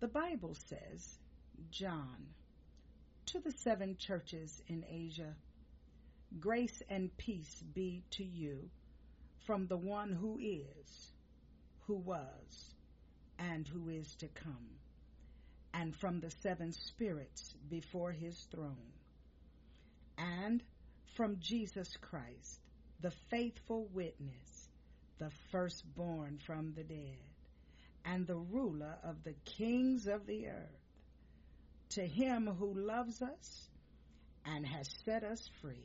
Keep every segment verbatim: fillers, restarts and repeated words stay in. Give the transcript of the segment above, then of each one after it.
The Bible says, John, to the seven churches in Asia, grace and peace be to you from the one who is, who was, and who is to come, and from the seven spirits before his throne, and from Jesus Christ, the faithful witness, the firstborn from the dead, and the ruler of the kings of the earth, to him who loves us and has set us free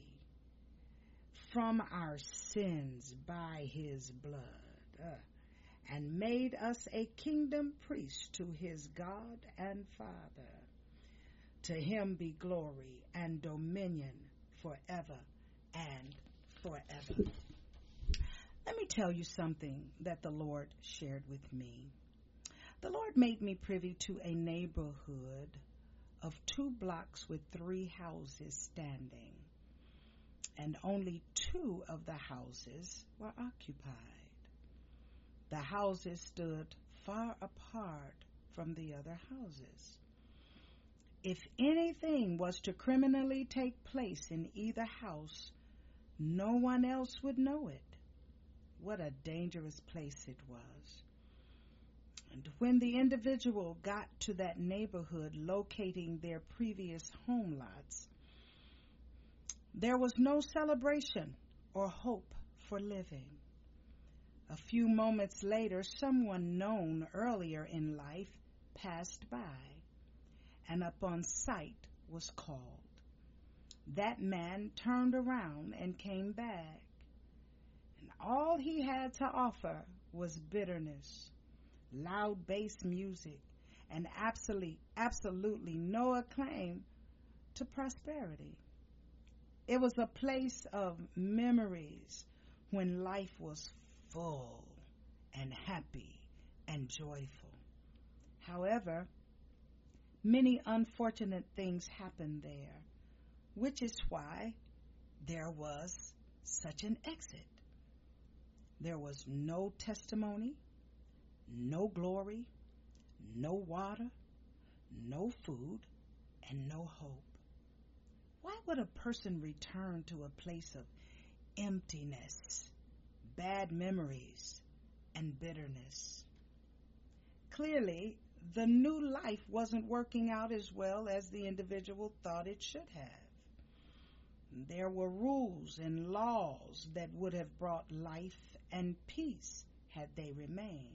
from our sins by his blood, uh, and made us a kingdom priest to his God and Father. To him be glory and dominion forever and forever. Let me tell you something that the Lord shared with me. The Lord made me privy to a neighborhood of two blocks with three houses standing, and only two of the houses were occupied. The houses stood far apart from the other houses. If anything was to criminally take place in either house, no one else would know it. What a dangerous place it was. And when the individual got to that neighborhood locating their previous home lots, there was no celebration or hope for living. A few moments later, someone known earlier in life passed by, and upon sight was called. That man turned around and came back, and all he had to offer was bitterness, loud bass music, and absolutely, absolutely no acclaim to prosperity. It was a place of memories when life was full and happy and joyful. However, many unfortunate things happened there, which is why there was such an exit. There was no testimony, no glory, no water, no food, and no hope. Why would a person return to a place of emptiness, bad memories, and bitterness? Clearly, the new life wasn't working out as well as the individual thought it should have. There were rules and laws that would have brought life and peace had they remained.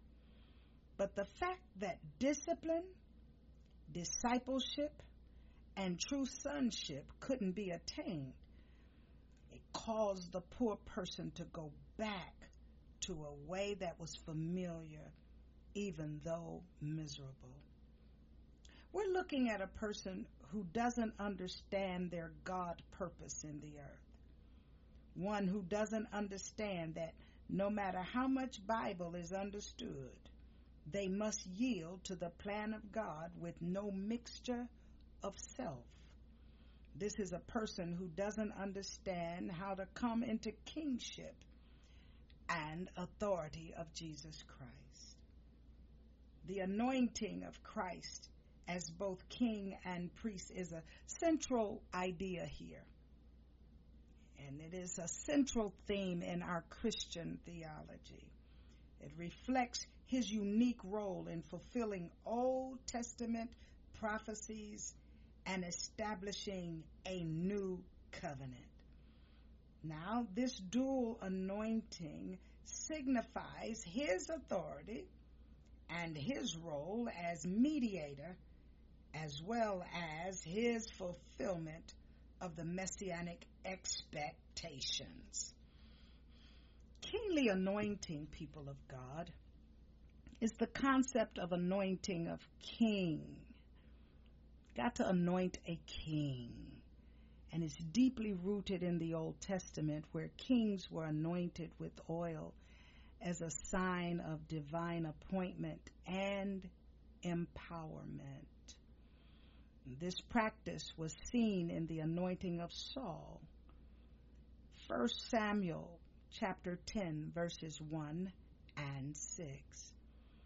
But the fact that discipline, discipleship, and true sonship couldn't be attained, it caused the poor person to go back to a way that was familiar, even though miserable. We're looking at a person who doesn't understand their God purpose in the earth. One who doesn't understand that no matter how much Bible is understood, they must yield to the plan of God with no mixture of self. This is a person who doesn't understand how to come into kingship and authority of Jesus Christ. The anointing of Christ as both king and priest is a central idea here. And it is a central theme in our Christian theology. It reflects his unique role in fulfilling Old Testament prophecies and establishing a new covenant. Now, this dual anointing signifies his authority and his role as mediator, as well as his fulfillment of the messianic expectations. Kingly anointing, people of God, is the concept of anointing of king. Got to anoint a king. And it's deeply rooted in the Old Testament, where kings were anointed with oil as a sign of divine appointment and empowerment. This practice was seen in the anointing of Saul. First Samuel chapter ten, verses one and six.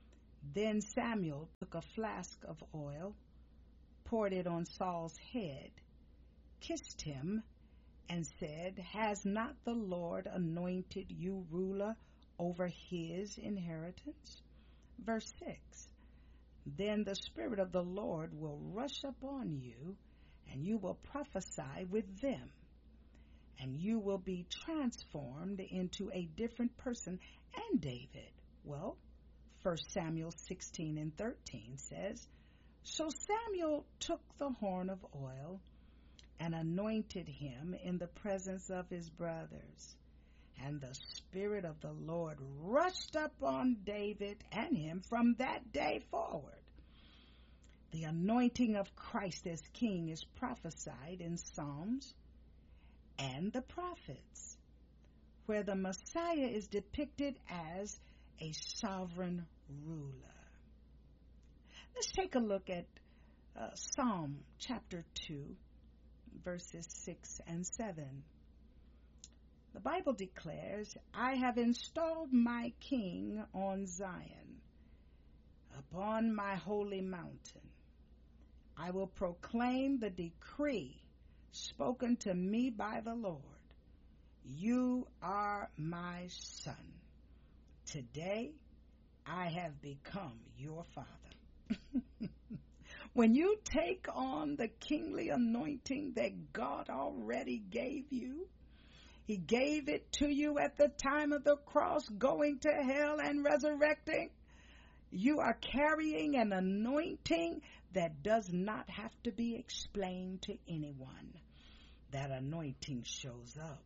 Then Samuel took a flask of oil, poured it on Saul's head, kissed him, and said, "Has not the Lord anointed you ruler over his inheritance?" Verse six, "Then the Spirit of the Lord will rush upon you, and you will prophesy with them, and you will be transformed into a different person." And David, well, First Samuel sixteen and thirteen says, "So Samuel took the horn of oil and anointed him in the presence of his brothers. And the Spirit of the Lord rushed upon David and him from that day forward." The anointing of Christ as king is prophesied in Psalms and the prophets, where the Messiah is depicted as a sovereign ruler. Let's take a look at uh, Psalm chapter two, verses six and seven. The Bible declares, "I have installed my king on Zion, upon my holy mountain. I will proclaim the decree spoken to me by the Lord. You are my son. Today I have become your father." When you take on the kingly anointing that God already gave you, He gave it to you at the time of the cross, going to hell and resurrecting. You are carrying an anointing that does not have to be explained to anyone. That anointing shows up.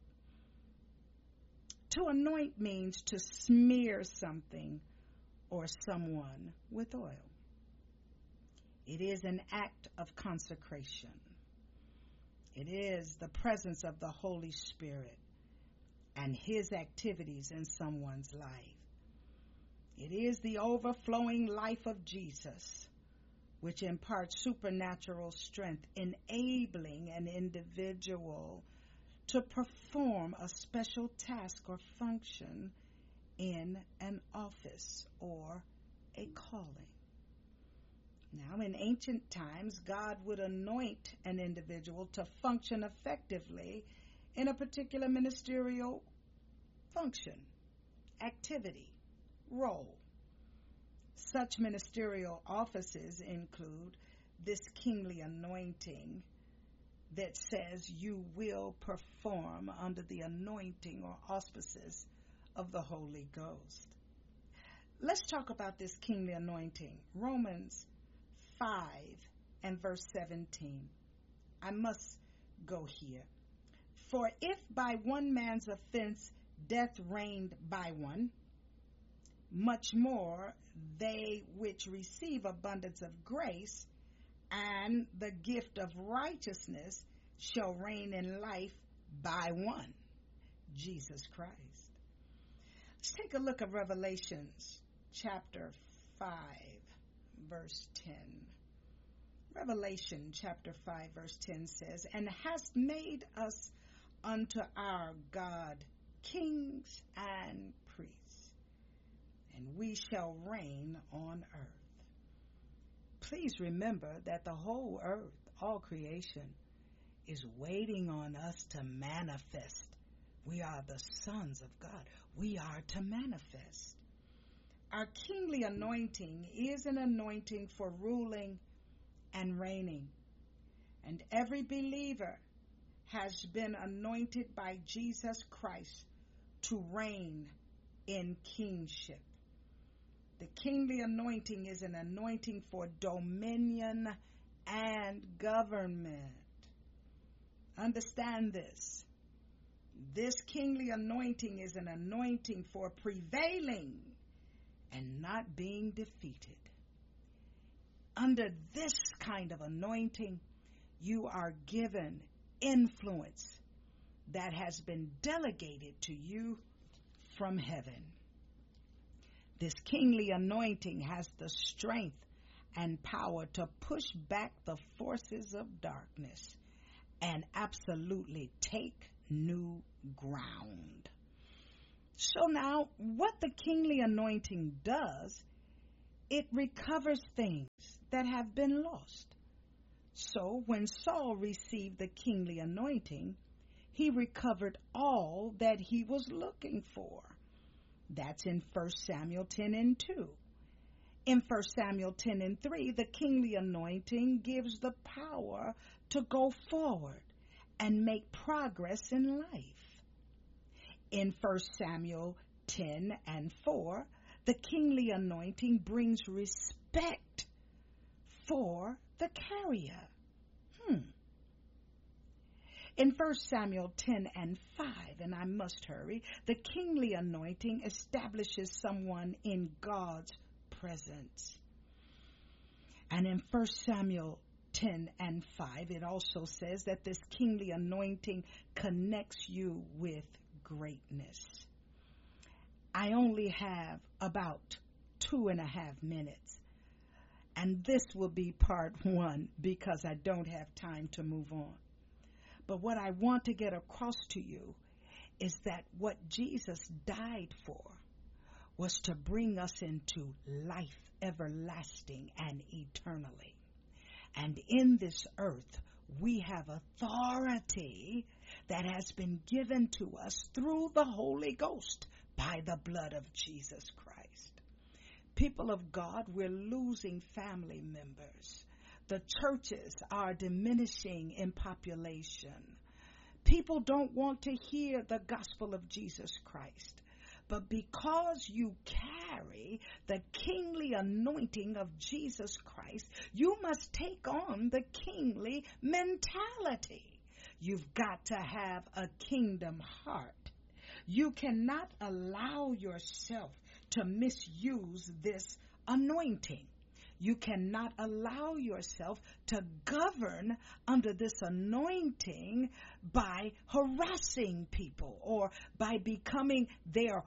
To anoint means to smear something or someone with oil. It is an act of consecration. It is the presence of the Holy Spirit and His activities in someone's life. It is the overflowing life of Jesus, which imparts supernatural strength, enabling an individual to perform a special task or function in an office or a calling. Now, in ancient times, God would anoint an individual to function effectively in a particular ministerial function, activity, role. Such ministerial offices include this kingly anointing that says you will perform under the anointing or auspices of the Holy Ghost. Let's talk about this kingly anointing. Romans five and verse seventeen. I must go here. "For if by one man's offense death reigned by one, much more they which receive abundance of grace and the gift of righteousness shall reign in life by one, Jesus Christ." Let's take a look at Revelations chapter five, verse ten. Revelation chapter five, verse ten says, "And hast made us unto our God kings and priests, and we shall reign on earth." Please remember that the whole earth, all creation, is waiting on us to manifest. We are the sons of God. We are to manifest. Our kingly anointing is an anointing for ruling and reigning. And every believer has been anointed by Jesus Christ to reign in kingship. The kingly anointing is an anointing for dominion and government. Understand this. This kingly anointing is an anointing for prevailing and not being defeated. Under this kind of anointing, you are given influence that has been delegated to you from heaven. This kingly anointing has the strength and power to push back the forces of darkness and absolutely take new ground. So now, what the kingly anointing does it recovers things that have been lost. So when Saul received the kingly anointing, he recovered all that he was looking for. That's in First Samuel ten and two. In First Samuel ten and three, the kingly anointing gives the power to go forward and make progress in life. In First Samuel ten and four, the kingly anointing brings respect for the carrier. Hmm. In First Samuel ten and five, and I must hurry, the kingly anointing establishes someone in God's presence. And in First Samuel ten and five, it also says that this kingly anointing connects you with greatness. I only have about two and a half minutes, and this will be part one because I don't have time to move on. But what I want to get across to you is that what Jesus died for was to bring us into life everlasting and eternally. And in this earth, we have authority that has been given to us through the Holy Ghost by the blood of Jesus Christ. People of God, we're losing family members. The churches are diminishing in population. People don't want to hear the gospel of Jesus Christ. But because you carry the kingly anointing of Jesus Christ, you must take on the kingly mentality. You've got to have a kingdom heart. You cannot allow yourself to misuse this anointing. You cannot allow yourself to govern under this anointing by harassing people or by becoming their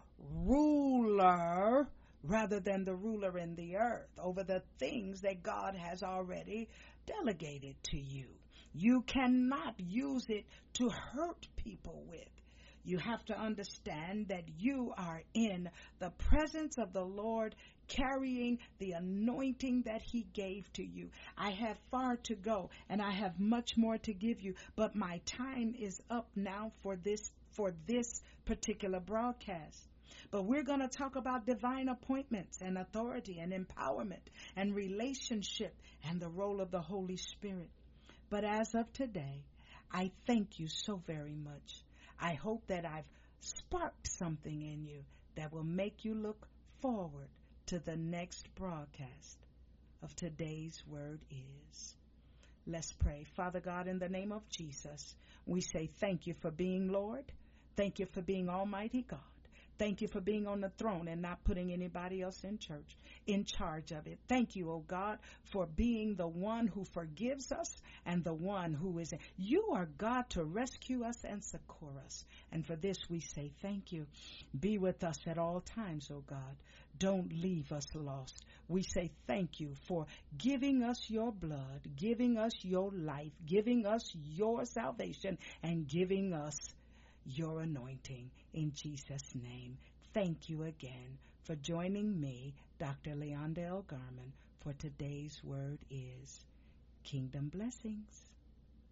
ruler rather than the ruler in the earth over the things that God has already delegated to you. You cannot use it to hurt people with. You have to understand that you are in the presence of the Lord, carrying the anointing that he gave to you. I have far to go and I have much more to give you, but my time is up now for this for this particular broadcast. But we're going to talk about divine appointments and authority and empowerment and relationship and the role of the Holy Spirit. But as of today, I thank you so very much. I hope that I've sparked something in you that will make you look forward to the next broadcast of Today's Word Is. Let's pray. Father God, in the name of Jesus, we say thank you for being Lord. Thank you for being Almighty God. Thank you for being on the throne and not putting anybody else in church, in charge of it. Thank you, oh God, for being the one who forgives us and the one who is. You are God to rescue us and succor us. And for this we say thank you. Be with us at all times, oh God. Don't leave us lost. We say thank you for giving us your blood, giving us your life, giving us your salvation, and giving us your anointing. In Jesus' name, thank you again for joining me, Doctor Leonda L. Garman, for Today's Word Is. Kingdom blessings.